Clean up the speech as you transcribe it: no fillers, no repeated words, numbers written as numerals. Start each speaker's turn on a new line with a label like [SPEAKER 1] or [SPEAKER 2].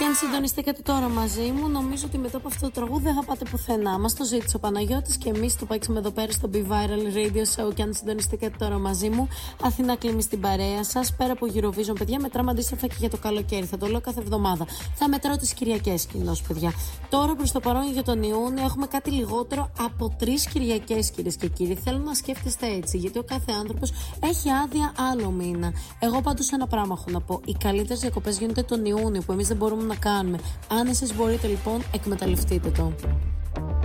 [SPEAKER 1] Και αν συντονιστήκατε τώρα μαζί μου, νομίζω ότι μετά από αυτό το τραγούδι δεν θα πάτε πουθενά. Μας το ζήτησε ο Παναγιώτης και εμείς το παίξαμε εδώ πέρα στο Be Viral Radio Show. Και αν συντονιστήκατε τώρα μαζί μου, Αθηνά Κλίμη στην παρέα σας. Πέρα από Eurovision, παιδιά, μετράμε αντίστοιχα και για το καλοκαίρι. Θα το λέω κάθε εβδομάδα. Θα μετράω τις Κυριακές κοινώς, παιδιά. Τώρα προς το παρόν για τον Ιούνιο έχουμε κάτι λιγότερο από 3 Κυριακές, κυρίες και κύριοι. Θέλω να σκέφτεστε έτσι, γιατί ο κάθε άνθρωπος έχει άδεια άλλο μήνα. Εγώ πάντως ένα πράγμα έχω να πω. Οι καλύτερες διακοπές γίνονται τον Ιούνιο, που εμείς δεν μπορούμε να κάνουμε. Αν εσείς μπορείτε, λοιπόν, εκμεταλλευτείτε το.